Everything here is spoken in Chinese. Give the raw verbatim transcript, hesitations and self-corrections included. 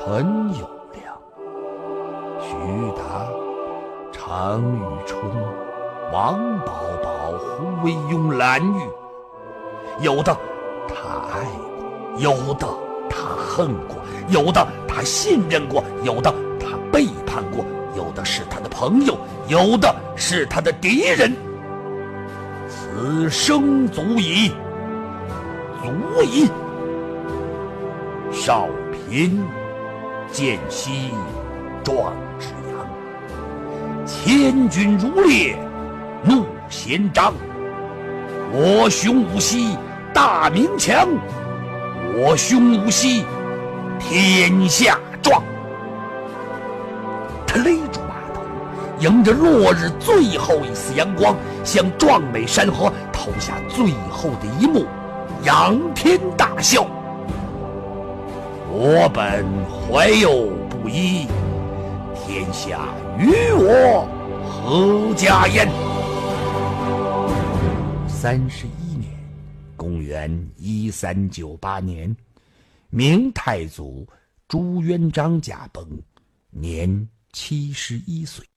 陈友谅、徐达、常遇春、王保保、胡惟庸、蓝玉，有的他爱过，有的他恨过，有的他信任过，有的他背叛过，有的是他的朋友，有的是他的敌人。此生足矣，足矣。少平见兮壮志扬，千军如猎，怒先张。我兄无息，大明强；我兄无息，天下壮。他勒住马头，迎着落日最后一丝阳光，向壮美山河投下最后的一幕，仰天大笑。我本怀幼不依，天下与我何家焉？三十一年，公元一三九八年，明太祖朱元璋驾崩，年七十一岁。